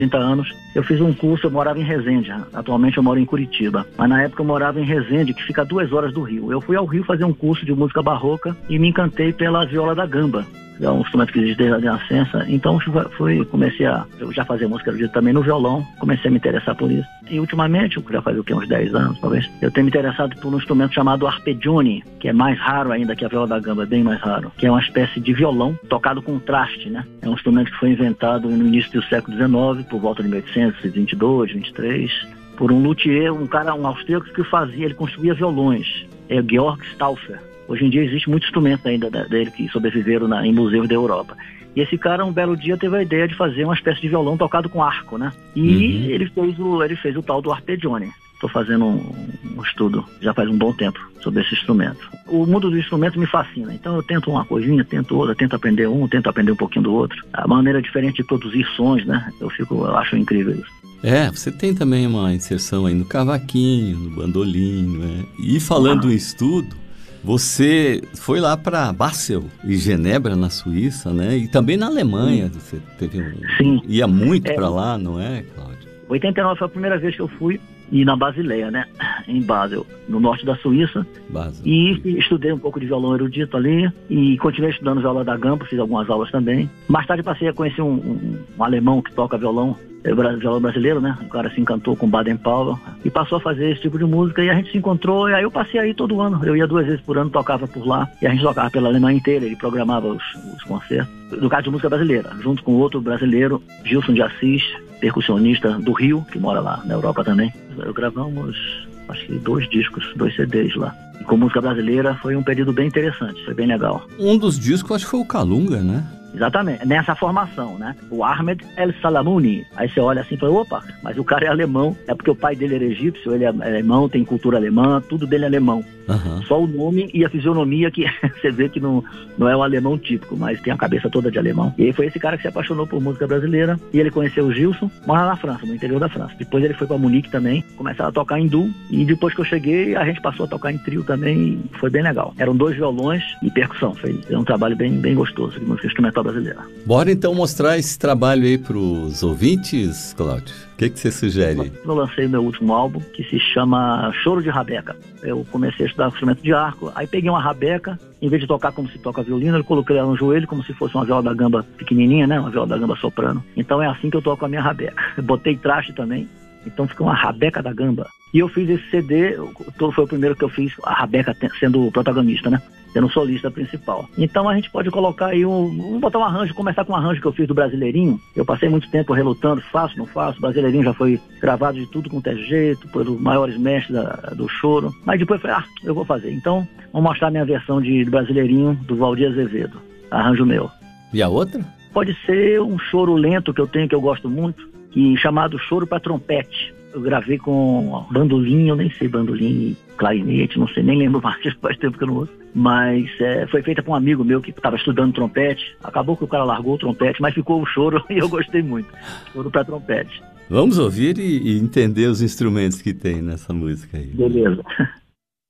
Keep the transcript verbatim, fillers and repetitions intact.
trinta anos, eu fiz um curso, eu morava em Resende, atualmente eu moro em Curitiba, mas na época eu morava em Resende, que fica a duas horas do Rio. Eu fui ao Rio fazer um curso de música barroca e me encantei pela viola da gamba. É um instrumento que existe desde a nascença, então fui, comecei a, eu já fazia música erudita também no violão, comecei a me interessar por isso. E ultimamente, eu já faz o que, uns dez anos talvez, eu tenho me interessado por um instrumento chamado arpeggione, que é mais raro ainda que a viola da gamba, é bem mais raro, que é uma espécie de violão tocado com traste, né? É um instrumento que foi inventado no início do século dezenove, por volta de mil oitocentos e vinte e dois, vinte e três, por um luthier, um cara, um austríaco que fazia, ele construía violões, é Georg Stauffer. Hoje em dia existe muitos instrumentos ainda dele que sobreviveram na, em museus da Europa. E esse cara, um belo dia, teve a ideia de fazer uma espécie de violão tocado com arco, né? E uhum. ele, fez o, ele fez o tal do arpeggione. Estou fazendo um, um estudo, já faz um bom tempo, sobre esse instrumento. O mundo do instrumento me fascina. Então eu tento uma coisinha, tento outra, tento aprender um, tento aprender um pouquinho do outro. A maneira diferente de produzir sons, né? Eu, fico, eu acho incrível isso. É, você tem também uma inserção aí no cavaquinho, no bandolim, né? E falando ah. em estudo, você foi lá para Basel e Genebra, na Suíça, né? E também na Alemanha. Sim. Você teve um... Sim. Ia muito é, para lá, não é, Cláudio? oitenta e nove foi a primeira vez que eu fui, e na Basileia, né? Em Basel, no norte da Suíça. Basel. E estudei um pouco de violão erudito ali, e continuei estudando viola da gamba, fiz algumas aulas também. Mais tarde passei a conhecer um, um, um alemão que toca violão, é, violão brasileiro, né? O cara se encantou com Baden Powell e passou a fazer esse tipo de música, e a gente se encontrou, e aí eu passei aí todo ano. Eu ia duas vezes por ano, tocava por lá, e a gente tocava pela Alemanha inteira, ele programava os, os concertos. No caso de música brasileira, junto com outro brasileiro, Gilson de Assis, percussionista do Rio, que mora lá na Europa também. Eu gravamos, acho que dois discos, dois C Ds lá. E com música brasileira foi um período bem interessante, foi bem legal. Um dos discos, acho que foi o Calunga, né? Exatamente, nessa formação, né? O Ahmed El Salamuni. Aí você olha assim e fala, opa, mas o cara é alemão. É porque o pai dele era egípcio, ele é alemão, tem cultura alemã, tudo dele é alemão. Uhum. Só o nome e a fisionomia que você vê que não, não é um alemão típico, mas tem a cabeça toda de alemão. E aí foi esse cara que se apaixonou por música brasileira, e ele conheceu o Gilson, mora na França, no interior da França. Depois ele foi para Munique também, começaram a tocar em duo, e depois que eu cheguei, a gente passou a tocar em trio também, e foi bem legal. Eram dois violões e percussão, foi um trabalho bem, bem gostoso de música instrumental brasileira. Bora então mostrar esse trabalho aí para os ouvintes, Cláudio. O que, que você sugere? Eu lancei meu último álbum, que se chama Choro de Rabeca. Eu comecei a estudar instrumento de arco, aí peguei uma rabeca, em vez de tocar como se toca violino, eu coloquei ela no joelho como se fosse uma viola da gamba pequenininha, né? Uma viola da gamba soprano. Então é assim que eu toco a minha rabeca. Botei traste também, então fica uma rabeca da gamba. E eu fiz esse C D, foi o primeiro que eu fiz, a rabeca sendo o protagonista, né? Sendo o solista principal. Então a gente pode colocar aí um... Vamos botar um arranjo, começar com um arranjo que eu fiz do Brasileirinho. Eu passei muito tempo relutando, faço, não faço. O Brasileirinho já foi gravado de tudo quanto é jeito, pelos maiores mestres da, do choro. Mas depois eu falei, ah, eu vou fazer. Então, vamos mostrar a minha versão de do Brasileirinho, do Valdir Azevedo. Arranjo meu. E a outra? Pode ser um choro lento que eu tenho, que eu gosto muito, que, chamado Choro para Trompete. Eu gravei com bandolim, eu nem sei bandolim, clarinete, não sei, nem lembro mais, faz tempo que eu não uso. Mas é, foi feita por um amigo meu que estava estudando trompete. Acabou que o cara largou o trompete, mas ficou o choro e eu gostei muito. Choro para trompete. Vamos ouvir e, e entender os instrumentos que tem nessa música aí. Beleza.